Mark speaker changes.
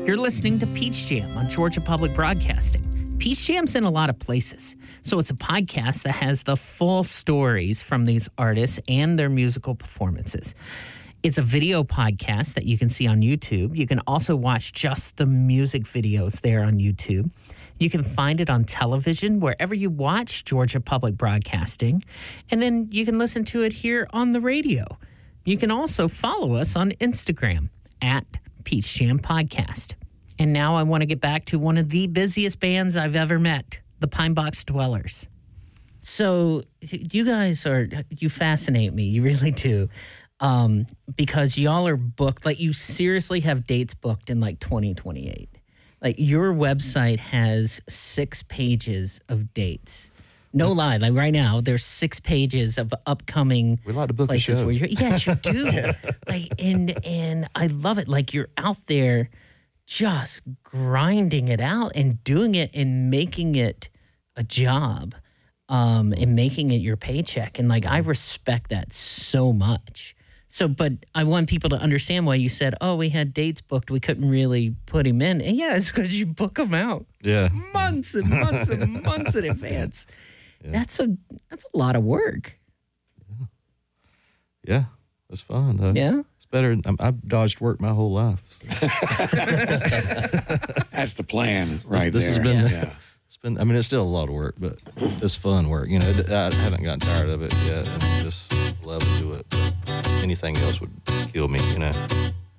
Speaker 1: You're listening to Peach Jam on Georgia Public Broadcasting. Peach Jam's in a lot of places, so it's a podcast that has the full stories from these artists and their musical performances. It's a video podcast that you can see on YouTube. You can also watch just the music videos there on YouTube. You can find it on television wherever you watch Georgia Public Broadcasting, and then you can listen to it here on the radio. You can also follow us on Instagram at Peach Jam Podcast. And now I want to get back to one of the busiest bands I've ever met, the Pine Box Dwellers. So you guys you fascinate me. You really do. Because y'all are booked, like you seriously have dates booked in like 2028. Like your website has 6 pages of dates. No lie, like right now, there's 6 pages of upcoming
Speaker 2: we like to book
Speaker 1: places
Speaker 2: a show.
Speaker 1: where you're. Yes, you do. Like and I love it. Like you're out there just grinding it out and doing it and making it a job, and making it your paycheck. And like I respect that so much. So, but I want people to understand why you said, "Oh, we had dates booked, we couldn't really put him in." And yeah, it's because you book them out, months and months and months in advance. Yeah. That's a lot of work.
Speaker 2: Yeah, it's fun though.
Speaker 1: Yeah,
Speaker 2: it's better. I've dodged work my whole life. So.
Speaker 3: That's the plan, right
Speaker 2: this
Speaker 3: there.
Speaker 2: Has been,
Speaker 3: yeah.
Speaker 2: It's been. I mean, it's still a lot of work, but it's fun work. You know, I haven't gotten tired of it yet, and just love to do it. But anything else would kill me. You know.